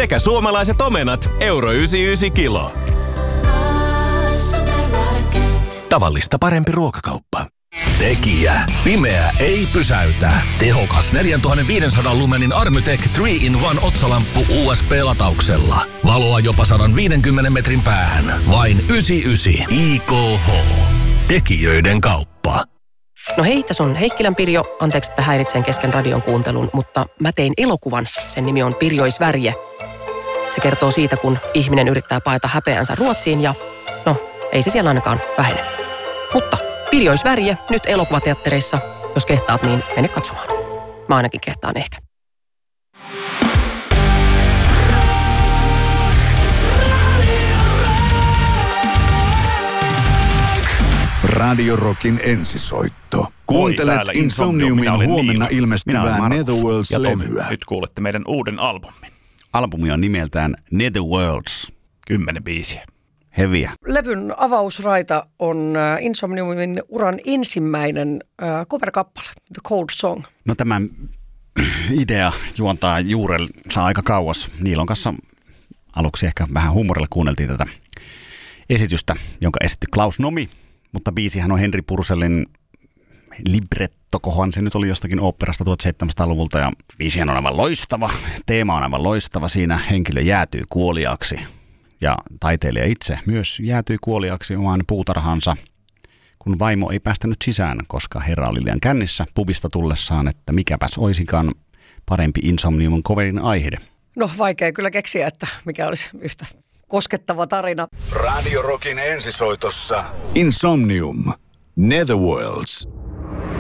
sekä suomalaiset omenat €1,99 kilo. Tavallista parempi ruokakauppa. Tekijä. Pimeä ei pysäytä. Tehokas 4500 lumenin Armytech 3-in-1 otsalamppu USB-latauksella. Valoa jopa 150 metrin päähän. Vain 99 IKH. Tekijöiden kauppa. No hei, tässä on Heikkilän Pirjo. Anteeksi, että häiritsen kesken radion kuuntelun, mutta mä tein elokuvan. Sen nimi on Pirjoisvärje. Se kertoo siitä, kun ihminen yrittää paeta häpeänsä Ruotsiin ja no, ei se siellä ainakaan vähene. Mutta Pirjoisvärje nyt elokuvateattereissa. Jos kehtaat, niin mene katsomaan. Mä ainakin kehtaan ehkä. Radio Rockin ensisoitto. Kuuntelet Insomniumin huomenna ilmestyvää Netherworlds-levyä. Nyt kuulette meidän uuden albumin. Albumi on nimeltään Netherworlds. 10 biisiä. Heviä. Levyn avausraita on Insomniumin uran ensimmäinen cover-kappale, The Cold Song. No tämän idea juontaa juurensa aika kauas. Niilon kanssa aluksi ehkä vähän huumorilla kuunneltiin tätä esitystä, jonka esitti Klaus Nomi. Mutta biisihän on Henri Purcellin libretto, kohan se nyt oli jostakin oopperasta 1700-luvulta. Ja biisihän on aivan loistava, teema on aivan loistava. Siinä henkilö jäätyy kuoliaaksi ja taiteilija itse myös jäätyi kuoliaaksi omaan puutarhansa, kun vaimo ei päästänyt sisään, koska herra oli liian kännissä pubista tullessaan, että mikäpäs oisikaan parempi Insomniumin coverin aihe. No vaikea kyllä keksiä, että mikä olisi yhtä koskettava tarina. Radio Rockin ensisoitossa Insomnium, Netherworlds.